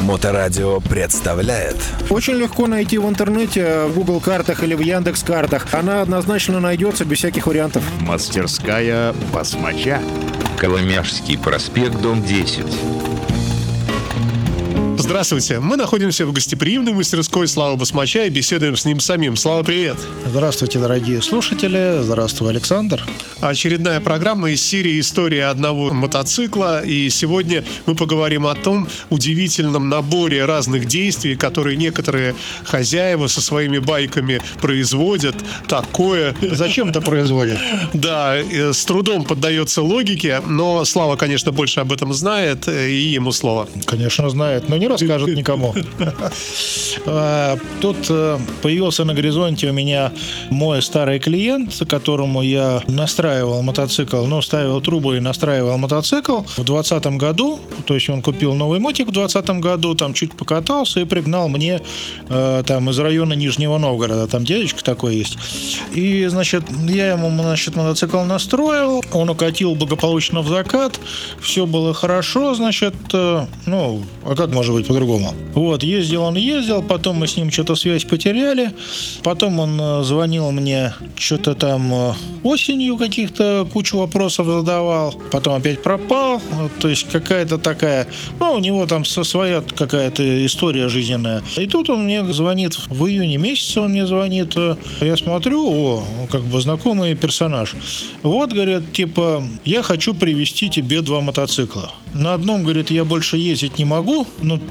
Моторадио представляет. Очень легко найти в интернете, в Google картах или в Яндекс картах. Она однозначно найдется без всяких вариантов. Мастерская басмача. Коломяжский проспект, дом 10. Здравствуйте, мы находимся в гостеприимной мастерской Славы Басмача и беседуем с ним самим. Слава, привет! Здравствуйте, дорогие слушатели. Здравствуй, Александр. Очередная программа из серии «История одного мотоцикла». И сегодня мы поговорим о том удивительном наборе разных действий, которые некоторые хозяева со своими байками производят. Такое... Зачем это производят? Да, с трудом поддается логике, но Слава, конечно, больше об этом знает, и ему слово. Конечно, знает, но не расскажет никому. Тут появился на горизонте у меня мой старый клиент, которому я настраивал мотоцикл, ставил трубы и настраивал мотоцикл в 2020 году. То есть он купил новый мотик в 2020 году, там чуть покатался и пригнал мне там из района Нижнего Новгорода. Там дядечка такой есть. И, я ему, мотоцикл настроил, он укатил благополучно в закат, все было хорошо, а как может быть по-другому? Ездил, потом мы с ним что-то связь потеряли, потом он звонил мне что-то там осенью, каких-то кучу вопросов задавал, потом опять пропал, то есть какая-то такая, у него там своя какая-то история жизненная. И тут он мне звонит, в июне месяце он мне звонит, я смотрю, знакомый персонаж. Говорит, я хочу привезти тебе 2 мотоцикла. На одном, говорит, я больше ездить не могу,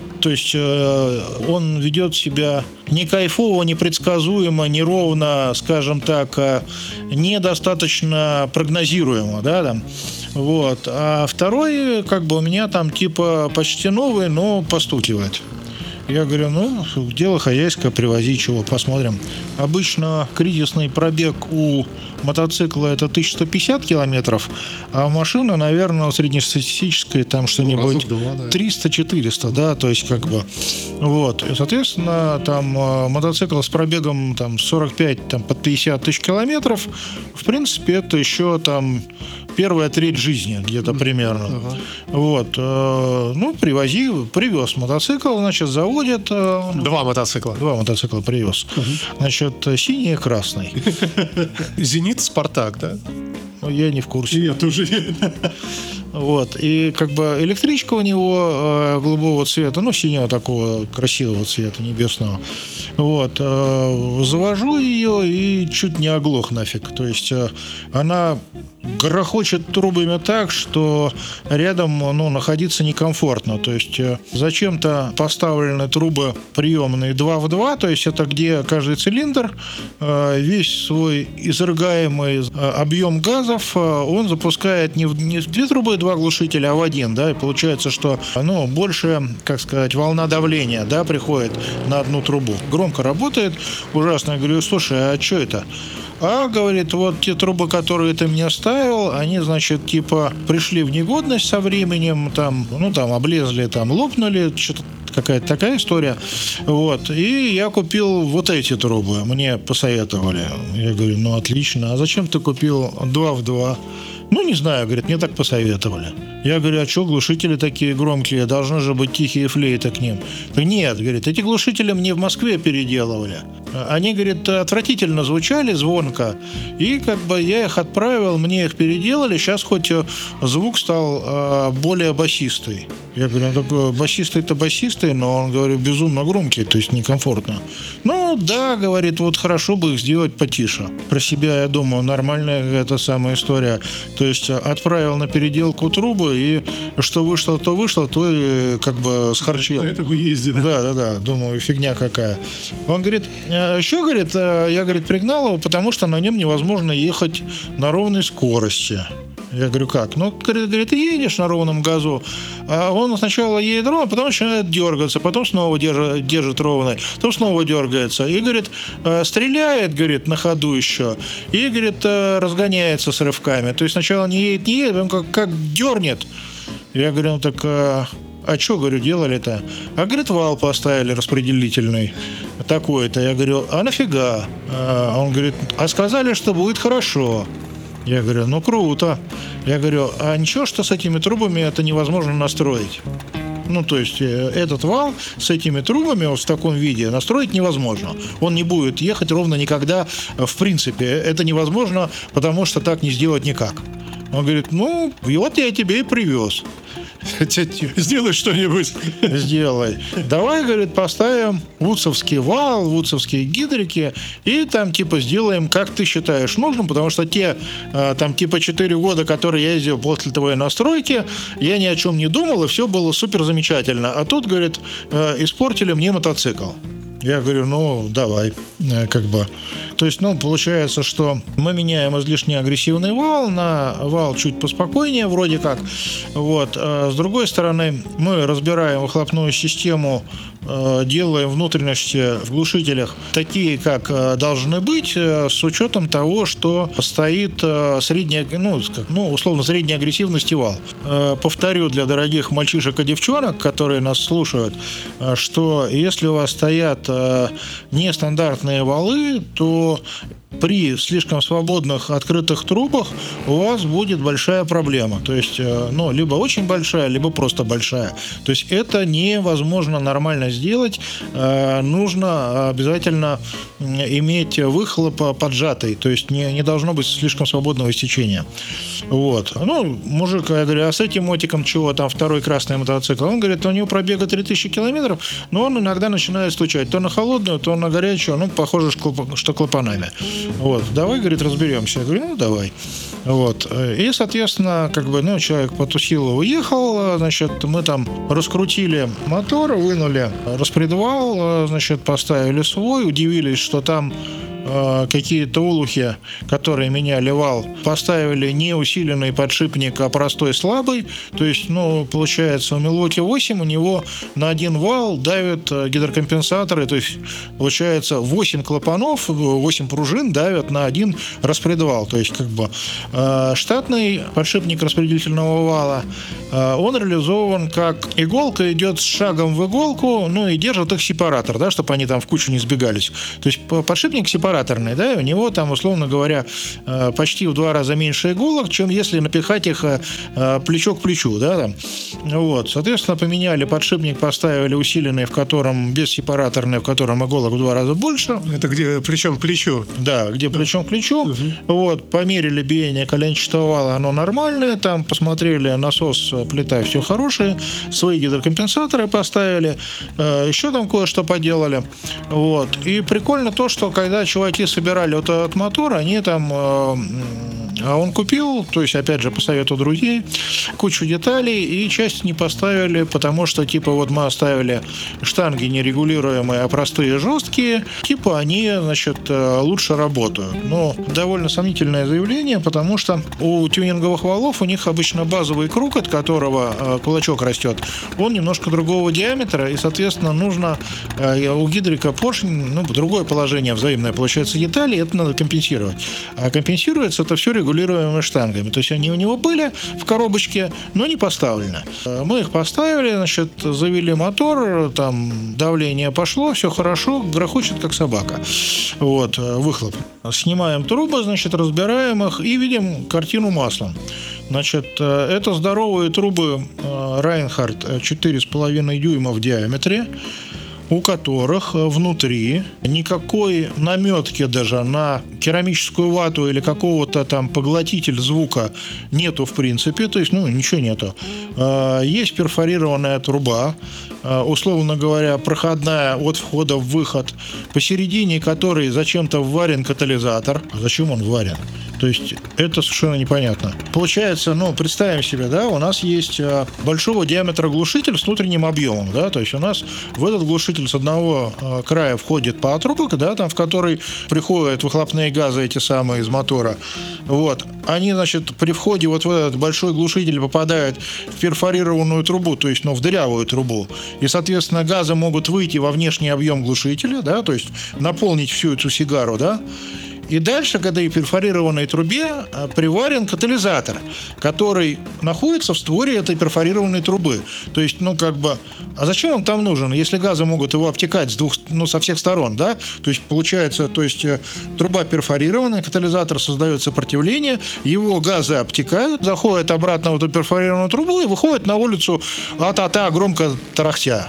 он ведет себя не кайфово, непредсказуемо, неровно, скажем так, недостаточно прогнозируемо, А второй, у меня там почти новый, но постукивает. Я говорю, дело хозяйское, привози чего, посмотрим. Обычно кризисный пробег у мотоцикла это 1150 километров, а машина, наверное, среднестатистическая там что-нибудь 300-400, да, то есть И, соответственно, там мотоцикл с пробегом там 45, там под 50 тысяч километров, в принципе, это еще там первая треть жизни где-то примерно. Привез мотоцикл, заводит. 2 мотоцикла. 2 мотоцикла привез. Синий и красный. Зенит, Спартак, да? Я не в курсе. Я тоже не. И электричка у него голубого цвета, синего такого красивого цвета, небесного. Завожу ее и чуть не оглох нафиг. То есть она грохочет трубами так, что рядом находиться некомфортно. То есть зачем-то поставлены трубы приемные 2 в 2, то есть это где каждый цилиндр весь свой изрыгаемый объем газов он запускает не в 2 трубы, 2 глушителя, а в 1, и получается, что больше, волна давления, приходит на одну трубу. Громко работает, ужасно. Я говорю, слушай, а что это? Говорит, те трубы, которые ты мне ставил, они, пришли в негодность со временем, облезли, лопнули, что-то какая-то такая история. И я купил эти трубы, мне посоветовали. Я говорю, отлично, а зачем ты купил 2 в 2? Не знаю, говорит, мне так посоветовали. Я говорю, а что глушители такие громкие? Должны же быть тихие флейты к ним. Нет, говорит, эти глушители мне в Москве переделывали. Они, говорит, отвратительно звучали, звонко. И я их отправил, мне их переделали. Сейчас хоть звук стал более басистый. Я говорю, басистый-то басистый, но он, говорю, безумно громкий, то есть некомфортно. Да, говорит, хорошо бы их сделать потише. Про себя я думаю, нормальная какая-то самая история. То есть отправил на переделку трубы, и что вышло, то и схарчил. Это вы ездили. Да, думаю, фигня какая. Он говорит, еще, говорит, я, говорит, пригнал его, потому что на нем невозможно ехать на ровной скорости. Я говорю, как? Говорит, ты едешь на ровном газу, а он сначала едет ровно, потом начинает дергаться, потом снова держит ровно, потом снова дергается. И, говорит, стреляет, говорит, на ходу еще, и, говорит, разгоняется с рывками. То есть сначала не едет, он как дернет. Я говорю, а что, говорю, делали-то? А, говорит, вал поставили распределительный такой-то. Я говорю, а нафига? Он говорит, а сказали, что будет хорошо. Я говорю, круто. Я говорю, а ничего, что с этими трубами это невозможно настроить? Ну, то есть этот вал с этими трубами вот в таком виде настроить невозможно. Он не будет ехать ровно никогда. В принципе, это невозможно, потому что так не сделать никак. Он говорит, ну, вот я тебе и привез. Сделай что-нибудь. Сделай. Давай, говорит, поставим вудсовский вал, вудсовские гидрики, и там типа сделаем, как ты считаешь нужным, потому что те там типа 4 года, которые я ездил после твоей настройки, я ни о чем не думал, и все было супер замечательно. А тут, говорит, испортили мне мотоцикл. Я говорю, ну, давай, как бы. То есть, ну, получается, что мы меняем излишне агрессивный вал на вал чуть поспокойнее, вроде как. Вот. А с другой стороны, мы разбираем выхлопную систему, делаем внутренности в глушителях такие, как должны быть, с учетом того, что стоит средняя, условно, средняя агрессивность вал. Повторю для дорогих мальчишек и девчонок, которые нас слушают, что если у вас стоят нестандартные валы, то при слишком свободных открытых трубах у вас будет большая проблема. То есть, либо очень большая, либо просто большая. То есть это невозможно нормально сделать. Нужно обязательно иметь выхлоп поджатый. То есть не должно быть слишком свободного истечения. Вот. Ну, мужик, я говорю, а с этим мотиком чего? Там второй красный мотоцикл. Он говорит, у него пробега 3000 километров, но он иногда начинает стучать. То на холодную, то на горячую. Ну, похоже, что клапанами. Вот, давай, говорит, разберемся. Я говорю, ну, давай. Вот. И, соответственно, человек потусил и уехал. Значит, мы там раскрутили мотор, вынули распредвал, значит, поставили свой, удивились, что там какие-то олухи, которые меняли вал, поставили не усиленный подшипник, а простой слабый. То есть, получается, у Milwaukee 8 у него на один вал давят гидрокомпенсаторы. То есть, получается, 8 клапанов, 8 пружин давят на один распредвал. То есть, штатный подшипник распределительного вала, он реализован как иголка идет с шагом в иголку, и держит их сепаратор, да, чтобы они там в кучу не сбегались. То есть, подшипник сепараторный, да, у него там, условно говоря, почти в 2 раза меньше иголок, чем если напихать их плечо к плечу, да, там. Вот, соответственно, поменяли подшипник, поставили усиленный, в котором без сепараторный, в котором иголок в 2 раза больше. Это где плечом к плечу? Да, где плечом к плечу. Вот, померили биение коленчатого вала, оно нормальное, там посмотрели насос, плита, все хорошее, свои гидрокомпенсаторы поставили, еще там кое-что поделали. Вот, и прикольно то, что когда чуваки собирали вот этот мотор, они там, а он купил, то есть, опять же, по совету друзей, кучу деталей, и часть не поставили, потому что, мы оставили штанги нерегулируемые, а простые, жесткие, они, значит, лучше работают. Но довольно сомнительное заявление, потому что у тюнинговых валов у них обычно базовый круг, от которого кулачок растет, он немножко другого диаметра, и, соответственно, нужно у гидрика поршень, другое положение взаимное, получается, детали, это надо компенсировать. А компенсируется это все регулируемыми штангами. То есть они у него были в коробочке, но не поставлены. Мы их поставили, значит, завели мотор, там давление пошло, все хорошо, грохочет как собака. Вот, выхлоп. Снимаем трубы, значит, разбираем их и видим картину маслом. Значит, это здоровые трубы Reinhardt 4,5 дюйма в диаметре, у которых внутри никакой наметки даже на керамическую вату или какого-то там поглотитель звука нету в принципе, то есть, ничего нету. Есть перфорированная труба, условно говоря, проходная от входа в выход, посередине которой зачем-то вварен катализатор. Зачем он вварен? То есть это совершенно непонятно. Получается, представим себе, да, у нас есть большого диаметра глушитель с внутренним объемом, да, то есть у нас в этот глушитель с одного края входит патрубок, да, там, в который приходят выхлопные газы эти самые из мотора. Вот. Они, значит, при входе вот в этот большой глушитель попадают в перфорированную трубу, то есть, в дырявую трубу. И, соответственно, газы могут выйти во внешний объем глушителя, да, то есть наполнить всю эту сигару, да. И дальше к этой перфорированной трубе приварен катализатор, который находится в створе этой перфорированной трубы. То есть, а зачем он там нужен, если газы могут его обтекать со всех сторон, да? То есть, получается, труба перфорированная, катализатор создает сопротивление, его газы обтекают, заходят обратно в эту перфорированную трубу и выходят на улицу громко тарахтя.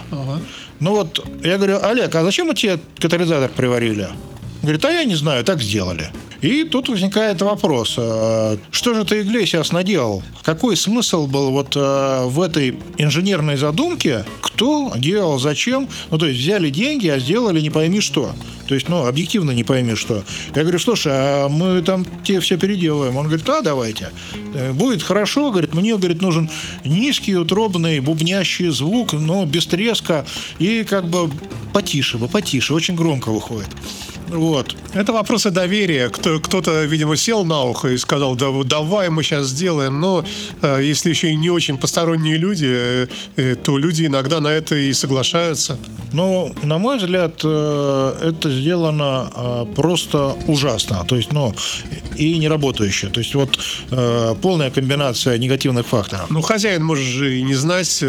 Я говорю: Олег, а зачем эти катализатор приварили? Говорит: я не знаю, так сделали. И тут возникает вопрос: что же ты, Иглесиас, наделал? Какой смысл был в этой инженерной задумке? Кто делал, зачем? Взяли деньги, а сделали не пойми что. Объективно не пойми что. Я говорю: слушай, а мы там тебе все переделаем. Он говорит: давайте. Будет хорошо. Говорит, мне, нужен низкий, утробный, бубнящий звук, но без треска и потише, очень громко выходит. Это вопросы доверия. Кто-то, видимо, сел на ухо и сказал: давай мы сейчас сделаем. Но если еще и не очень посторонние люди, то люди иногда на это и соглашаются. На мой взгляд, это сделано просто ужасно. И не работающе. Полная комбинация негативных факторов. Хозяин может же и не знать,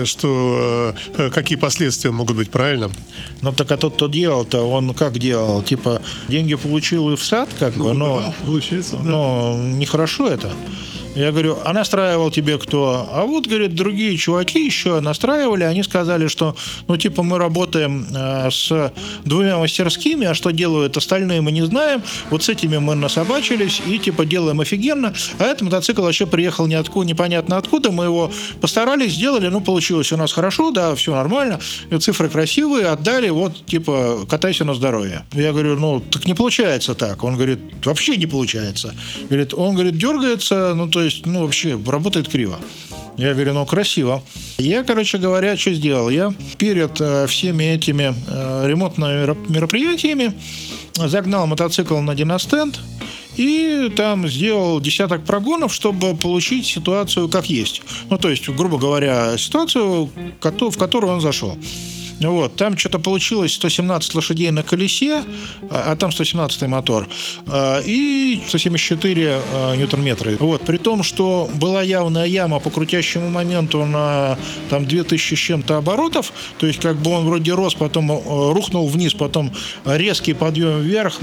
какие последствия могут быть, правильно? Так а тот, кто делал-то, он как делал? Деньги получил и в сад, получается, но нехорошо это. Я говорю: а настраивал тебе кто? А говорит, другие чуваки еще настраивали. Они сказали, что, мы работаем с двумя мастерскими, а что делают остальные, мы не знаем. С этими мы насобачились и, делаем офигенно. А этот мотоцикл вообще приехал непонятно откуда. Мы его постарались, сделали, получилось у нас хорошо, да, все нормально. Цифры красивые, отдали, катайся на здоровье. Я говорю: так не получается так. Он говорит: вообще не получается. Он дергается, вообще работает криво. Я говорю: красиво. Я, что сделал? Я перед всеми этими ремонтными мероприятиями загнал мотоцикл на диностенд и там сделал десяток прогонов, чтобы получить ситуацию как есть. Грубо говоря, ситуацию, в которую он зашел. Там что-то получилось 117 лошадей на колесе, а там 117-й мотор, и 174 ньютон-метра. При том, что была явная яма по крутящему моменту на 2000 с чем-то оборотов, он вроде рос, потом рухнул вниз, потом резкий подъем вверх,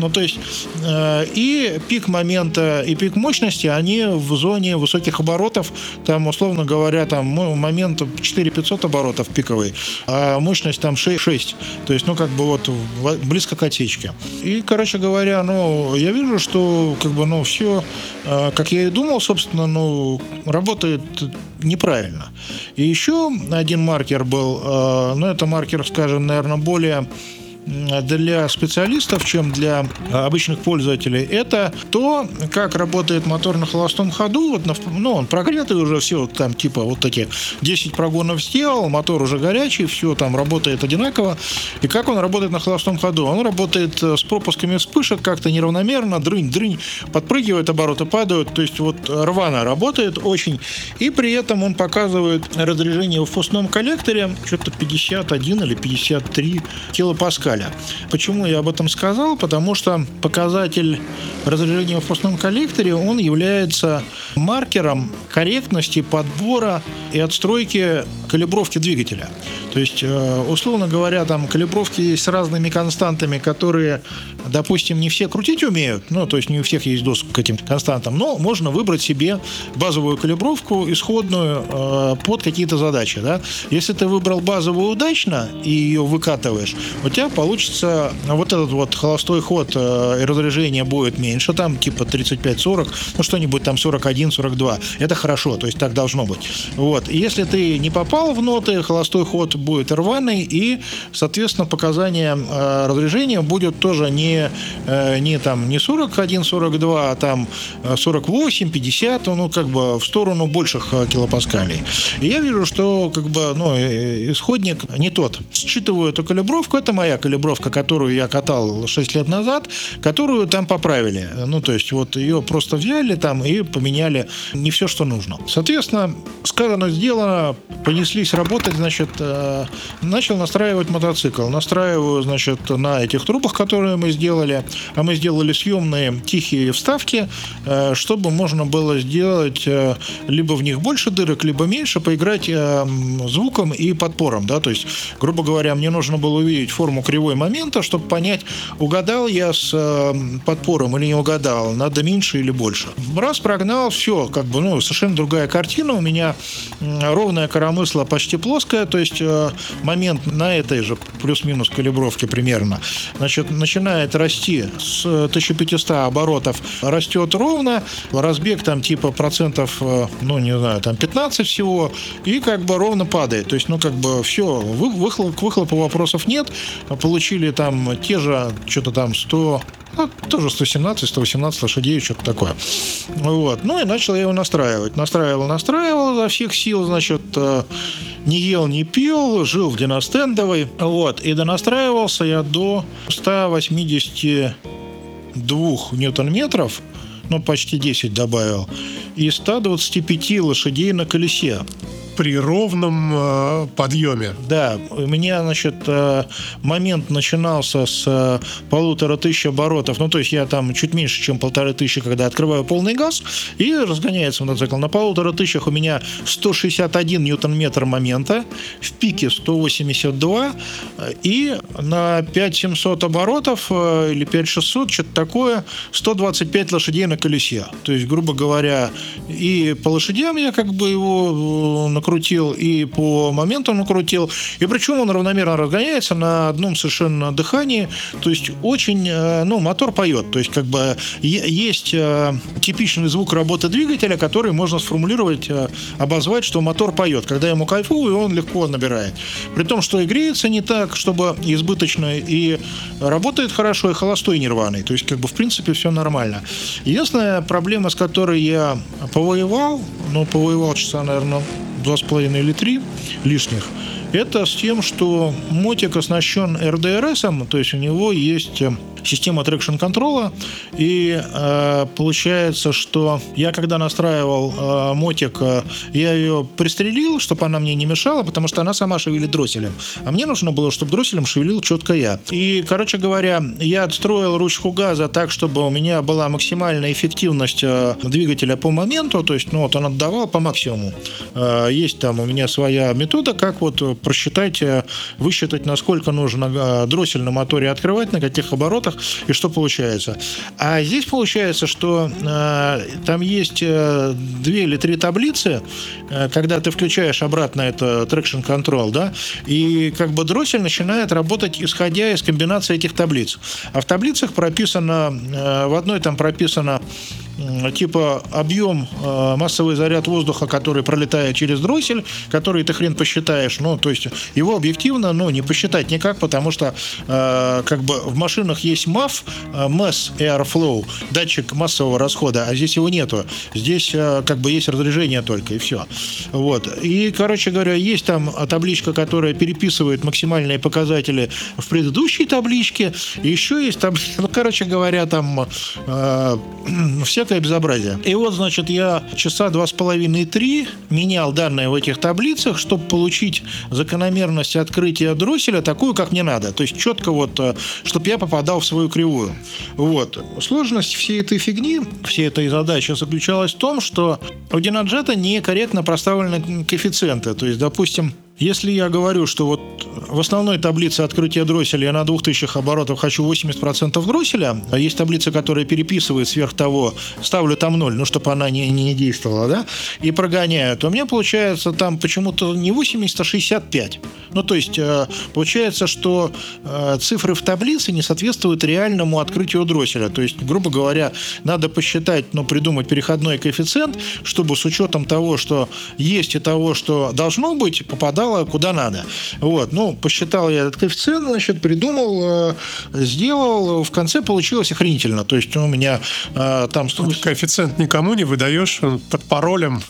и пик момента, и пик мощности, они в зоне высоких оборотов, условно говоря, момент 4500 оборотов пиковый, а мощность 6. Близко к отсечке. И, я вижу, что все, как я и думал, собственно, работает неправильно. И еще один маркер был, это маркер, скажем, наверное, более для специалистов, чем для обычных пользователей, это то, как работает мотор на холостом ходу. Он прогретый уже, все, такие 10 прогонов сделал, мотор уже горячий, все работает одинаково. И как он работает на холостом ходу? Он работает с пропусками вспышек как-то неравномерно, дрынь, подпрыгивает, обороты падают, рвано работает очень. И при этом он показывает разряжение в впускном коллекторе что-то 51 или 53 килопаскаля. Почему я об этом сказал? Потому что показатель разряжения в впускном коллекторе, он является маркером корректности подбора и отстройки калибровки двигателя. Условно говоря, калибровки есть с разными константами, которые, допустим, не все крутить умеют, не у всех есть доступ к этим константам, но можно выбрать себе базовую калибровку, исходную, под какие-то задачи. Да? Если ты выбрал базовую удачно и ее выкатываешь, у тебя получится этот холостой ход и разряжение будет меньше, 35-40, что-нибудь 41-42. Это хорошо, так должно быть. И если ты не попал в ноты, холостой ход будет рваный, и, соответственно, показания разряжения будет тоже не 41-42, а 48-50, в сторону больших килопаскалей. И я вижу, что исходник не тот. Считываю эту калибровку, это моя калибровка. калибровка, которую я катал 6 лет назад, которую там поправили. Ну, то есть, вот ее просто взяли там и поменяли не все, что нужно. Соответственно, сказано, сделано, понеслись работать, значит, начал настраивать мотоцикл. Настраиваю, значит, на этих трубах, которые мы сделали, а мы сделали съемные тихие вставки, чтобы можно было сделать либо в них больше дырок, либо меньше, поиграть звуком и подпором, да, то есть, грубо говоря, мне нужно было увидеть форму кривой момента, чтобы понять, угадал я с подпором или не угадал, надо меньше или больше. Раз прогнал, все, как бы, ну, совершенно другая картина, у меня ровное коромысло почти плоское, то есть момент на этой же плюс-минус калибровке примерно, значит, начинает расти с 1500 оборотов, растет ровно, разбег там типа процентов, ну, не знаю, там 15 всего, и как бы ровно падает. То есть, ну, как бы все, к выхлопу вопросов нет. Получили там те же, что-то там 100, тоже 117-118 лошадей, что-то такое. Вот. Ну, и начал я его настраивать. Настраивал изо всех сил, значит, не ел, не пил, жил в диностендовой. Вот. И донастраивался я до 182 ньютон-метров, ну, почти 10 добавил, и 125 лошадей на колесе. При ровном подъеме. Да, у меня, значит, момент начинался с 1500 оборотов, ну, то есть я там чуть меньше, чем 1500, когда открываю полный газ, и разгоняется мотоцикл. На 1500 у меня 161 ньютон-метр момента, в пике 182, и на 5700 оборотов, или 5600, что-то такое, 125 лошадей на колесе. То есть, грубо говоря, и по лошадям я как бы его накрутил, и по моменту накрутил, и причем он равномерно разгоняется на одном совершенно дыхании, то есть очень, ну, мотор поет, то есть как бы есть типичный звук работы двигателя, который можно сформулировать, обозвать, что мотор поет, когда ему кайфую, он легко набирает, при том, что и греется не так, чтобы избыточно, и работает хорошо, и холостой не рваный, то есть как бы в принципе все нормально. Единственная проблема, с которой я повоевал часа, наверное, 2,5 или 3 лишних, это с тем, что мотик оснащен РДРСом, то есть у него есть система трекшн-контрола, и получается, что я когда настраивал мотик, я ее пристрелил, чтобы она мне не мешала, потому что она сама шевелит дросселем, а мне нужно было, чтобы дросселем шевелил четко я. И, короче говоря, я отстроил ручку газа так, чтобы у меня была максимальная эффективность двигателя по моменту, то есть, ну, вот он отдавал по максимуму. Есть там у меня своя метода, как вот просчитать, высчитать, насколько нужно дроссель на моторе открывать, на каких оборотах, и что получается. А здесь получается, что там есть 2 или 3 таблицы, когда ты включаешь обратно это traction control, да, и как бы дроссель начинает работать, исходя из комбинации этих таблиц. А в таблицах прописано, в одной там прописано типа объем, массовый заряд воздуха, который пролетает через дроссель, который ты хрен посчитаешь, ну, то есть его объективно, ну, не посчитать никак, потому что как бы в машинах есть MAF, Mass Airflow, датчик массового расхода, а здесь его нету, здесь как бы есть разрежение только, и все. Вот. И, короче говоря, есть там табличка, которая переписывает максимальные показатели в предыдущей табличке, и еще есть табличка, ну, короче говоря, там всякое безобразие. И вот, значит, я часа 2,5-3 менял данные в этих таблицах, чтобы получить закономерность открытия дросселя такую, как мне надо. То есть четко вот, чтобы я попадал в свою кривую. Вот. Сложность всей этой фигни, всей этой задачи заключалась в том, что у Dynojet некорректно проставлены коэффициенты. То есть, допустим, если я говорю, что вот в основной таблице открытия дросселя я на 2000 оборотов хочу 80% дросселя, а есть таблица, которая переписывает сверх того, ставлю там 0, ну, чтобы она не действовала, да, и прогоняю, то у меня получается там почему-то не 80, а 65. Ну, то есть, получается, что цифры в таблице не соответствуют реальному открытию дросселя. То есть, грубо говоря, надо посчитать, ну, придумать переходной коэффициент, чтобы с учетом того, что есть, и того, что должно быть, попадал попало куда надо. Вот. Ну, посчитал я этот коэффициент, значит, придумал, сделал. В конце получилось охренительно. То есть у меня там... Коэффициент никому не выдаешь под паролем.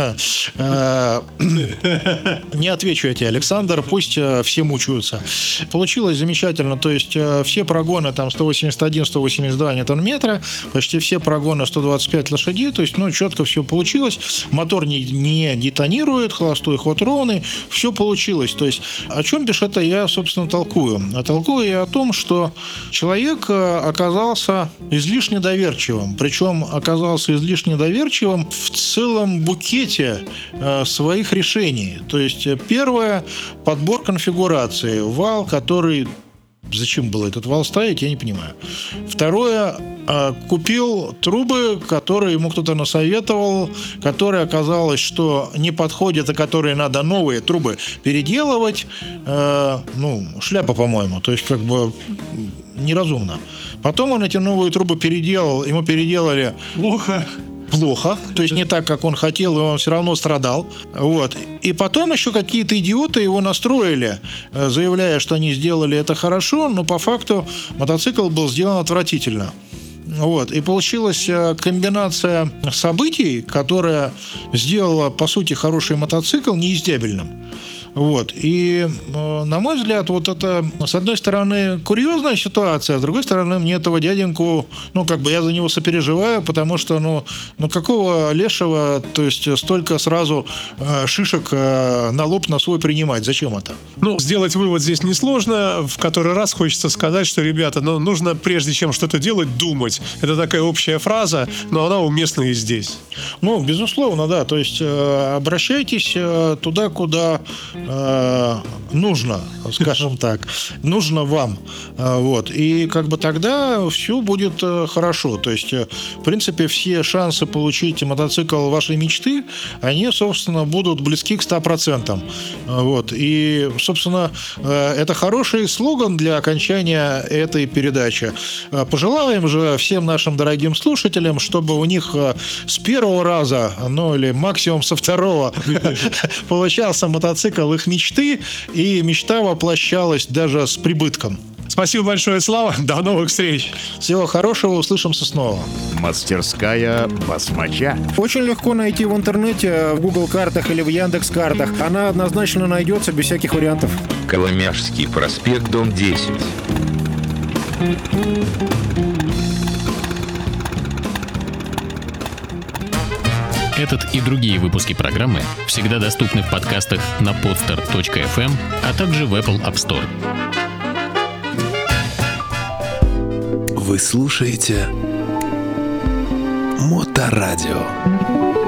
Не отвечу я тебе, Александр, пусть все мучаются. Получилось замечательно, то есть все прогоны там 181-182 ньютон-метра, почти все прогоны 125 лошадей, то есть, ну, четко все получилось, мотор не детонирует, холостой ход ровный, все получилось. То есть, о чем бишь это я, собственно, толкую? А толкую я о том, что человек оказался излишне доверчивым, причем оказался излишне доверчивым в целом букете своих решений. То есть, первое – подбор конфигурации. Вал, который... Зачем было этот вал ставить, я не понимаю. Второе, купил трубы, которые ему кто-то насоветовал, которые оказалось, что не подходят, а которые надо новые трубы переделывать. Шляпа, по-моему. То есть, как бы неразумно. Потом он эти новые трубы переделал, ему переделали... Плохо, то есть не так, как он хотел, и он все равно страдал. Вот. И потом еще какие-то идиоты его настроили, заявляя, что они сделали это хорошо, но по факту мотоцикл был сделан отвратительно. Вот. И получилась комбинация событий, которая сделала, по сути, хороший мотоцикл неиздябельным. Вот. И, на мой взгляд, вот это, с одной стороны, курьезная ситуация, а с другой стороны, мне этого дяденьку, я за него сопереживаю, потому что, какого лешего, то есть, столько сразу шишек на лоб на свой принимать? Зачем это? Сделать вывод здесь несложно. В который раз хочется сказать, что, ребята, нужно, прежде чем что-то делать, думать. Это такая общая фраза, но она уместна и здесь. Безусловно, да. То есть, обращайтесь туда, куда нужно, скажем так, нужно вам. Вот. И тогда все будет хорошо. То есть, в принципе, все шансы получить мотоцикл вашей мечты, они, собственно, будут близки к 100%. Вот. И, собственно, это хороший слоган для окончания этой передачи. Пожелаем же всем нашим дорогим слушателям, чтобы у них с первого раза, или максимум со второго получался мотоцикл их мечты, и мечта воплощалась даже с прибытком. Спасибо большое, Слава. До новых встреч. Всего хорошего. Услышимся снова. Мастерская Басмача. Очень легко найти в интернете, в Google картах или в Яндекс картах. Она однозначно найдется без всяких вариантов. Коломяжский проспект, дом 10. Этот и другие выпуски программы всегда доступны в подкастах на podster.fm, а также в Apple App Store. Вы слушаете Моторадио.